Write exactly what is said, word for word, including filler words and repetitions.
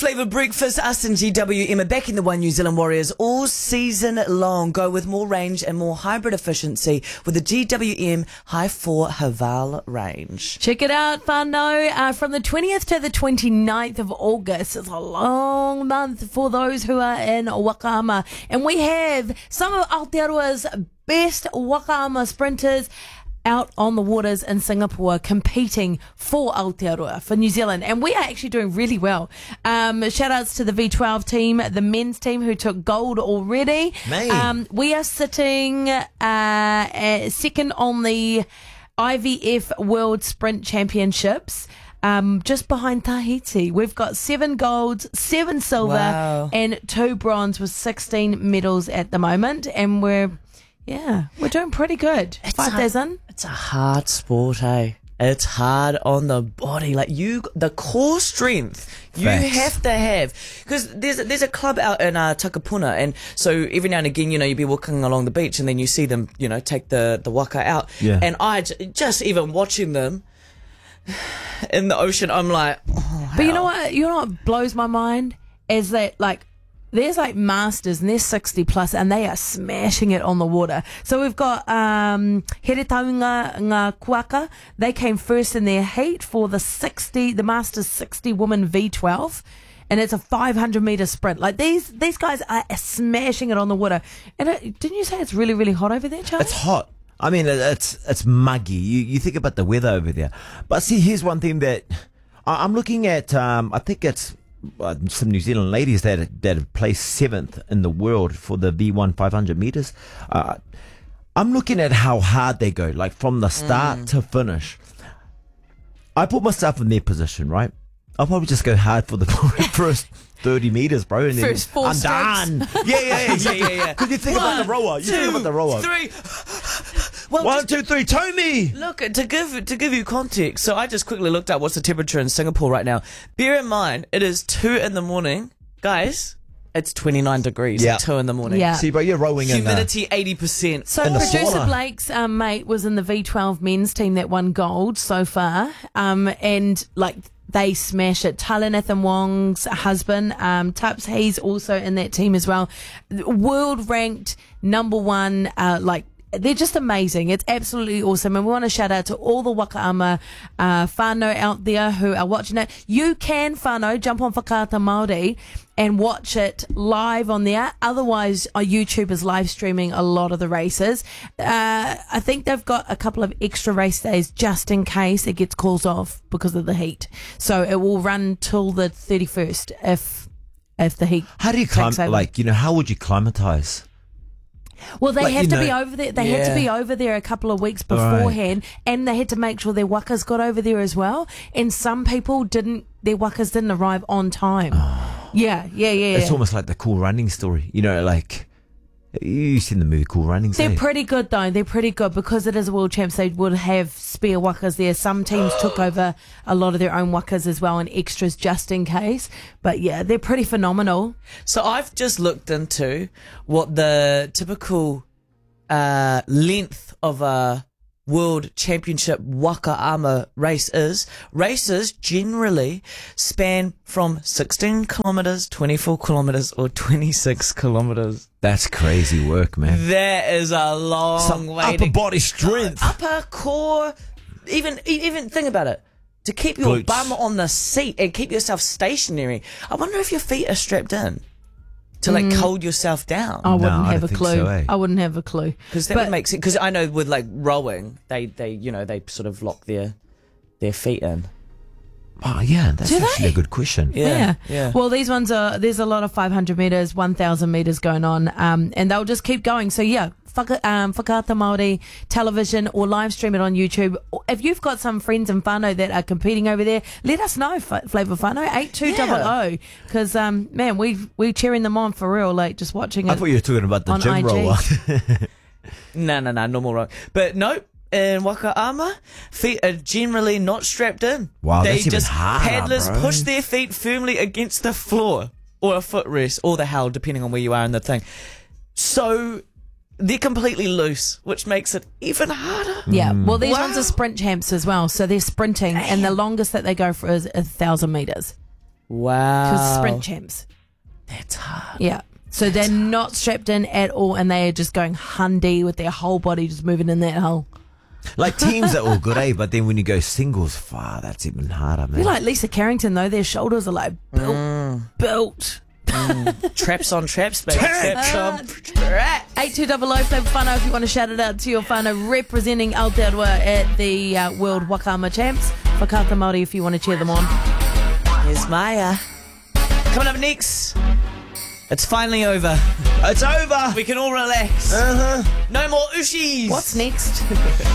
Flavour Breakfast, us and G W M are back in the One New Zealand Warriors all season long. Go with more range and more hybrid efficiency with the G W M High four Haval range. Check it out, whānau. Uh, from the twentieth to the twenty-ninth of August. It's a long month for those who are in Wakaama. And we have some of Aotearoa's best Wakaama sprinters out on the waters in Singapore competing for Aotearoa, for New Zealand. And we are actually doing really well. Um, shout outs to the V twelve team, the men's team who took gold already. Um, we are sitting uh, uh, second on the I V F World Sprint Championships. Um, just behind Tahiti. We've got seven golds, seven silver, Wow. and two bronze with sixteen medals at the moment. And we're Yeah, we're doing pretty good. It's Five a- days in. It's a hard sport, eh? It's hard on the body. Like you, the core strength you Facts. have to have. Because there's, there's a club out in uh, Takapuna, and so every now and again, you know, you'll be walking along the beach and then you see them, you know, take the, the waka out. Yeah. And I j- just even watching them in the ocean, I'm like, oh, But you how- know what? You know what blows my mind is that like there's like masters and they're sixty plus and they are smashing it on the water. So we've got um, Here Taunga Ngā Kuaka. They came first in their heat for the sixty, the Masters sixty woman V twelve. And it's a five hundred metre sprint. Like these these guys are smashing it on the water. And it, didn't you say it's really, really hot over there, Charlie? It's hot. I mean, it- it's it's muggy. You you think about the weather over there. But see, here's one thing that I- I'm looking at. Um, I think it's uh, some New Zealand ladies that that have placed seventh in the world for the V one five hundred meters. Uh, I'm looking at how hard they go, like from the start Mm. to finish. I put myself in their position, right? I'll probably just go hard for the first thirty meters, bro. And then First four I'm strokes. done. Yeah, yeah, yeah, Yeah, yeah, yeah. Because you think about the rower. You think about the rower. Three. Well, One, just- two, three, Tommy! Look, to give to give you context, so I just quickly looked up what's the temperature in Singapore right now. Bear in mind, it is two in the morning. Guys, it's twenty-nine degrees Yeah. at two in the morning. Yeah. See, bro, you're rowing in uh, Humidity eighty percent. So in the producer sauna. Blake's um, mate was in the V twelve men's team that won gold so far, um, and like they smash it. Talanathan Wong's husband, um, Tups, he's also in that team as well. World ranked number one, uh, like. They're just amazing. It's absolutely awesome. And we want to shout out to all the Wakaama uh, whānau out there who are watching it. You can, whānau, jump on Whakaata Māori and watch it live on there. Otherwise, uh, YouTube is live streaming a lot of the races. Uh, I think they've got a couple of extra race days just in case it gets calls off because of the heat. So it will run till the thirty-first if if the heat How do you takes climb? over. Like, you know, how would you climatize? Well, they Like, have you to know- be over there. They had to Yeah. be over there a couple of weeks Right. beforehand, and they had to make sure their wakas got over there as well. And some people didn't; their wakas didn't arrive on time. Yeah, yeah, yeah. It's yeah. almost like the Cool Running story. You know, like, you've seen the movie Cool Running. They're eh? pretty good though. They're pretty good because it is a world champs. They would have spare wakas there. Some teams took over a lot of their own wakas as well and extras just in case. But yeah, they're pretty phenomenal. So I've just looked into what the typical uh, length of a World Championship Wakaama race is. Races generally span from sixteen kilometres, twenty-four kilometres or twenty-six kilometres. That's crazy work, man. That is a long Some way upper to body strength. upper core, even e- even think about it. To keep your Glutes. bum on the seat and keep yourself stationary. I wonder if your feet are strapped in to like hold yourself down. I wouldn't I have don't a think clue. so, eh? I wouldn't have a clue. Because that But- would make sense. Because I know with like rowing, they they you know they sort of lock their their feet in. Oh, yeah, that's Do actually they? a good question. Yeah, Yeah. yeah. Well, these ones are, there's a lot of five hundred metres, one thousand metres going on, um, and they'll just keep going. So, yeah, Whaka, um, Whakaata Māori television or live stream it on YouTube. If you've got some friends in whānau that are competing over there, let us know, F- Flavour whānau, eight two zero zero. Because, um, man, we we cheering them on for real, like just watching I it. thought you were talking about the on gym I G. rower. No, no, no, normal row. But nope. In Wakaama, feet are generally not strapped in. Wow, they that's even just harder, paddlers bro. push their feet firmly against the floor or a footrest or the hell, depending on where you are in the thing. So they're completely loose, which makes it even harder. Yeah, well, these Wow. ones are sprint champs as well, so they're sprinting, and the longest that they go for is a thousand metres. Wow. Because sprint champs. That's hard. Yeah. So they're not strapped in at all, and they are just going hundy with their whole body just moving in that hole. Like teams are all good, eh? But then when you go singles, far that's even harder, I man. feel like Lisa Carrington, though, their shoulders are like built, Mm. built. Traps on traps, baby. Traps on traps. eight two double oh Flavour Whānau if you want to shout it out to your whānau representing Aotearoa at the uh, World Waka Ama Champs. Whakaata Māori if you want to cheer them on. Here's Maya. Coming up next. It's finally over. It's over. We can all relax. Uh huh. No more ushis. What's next?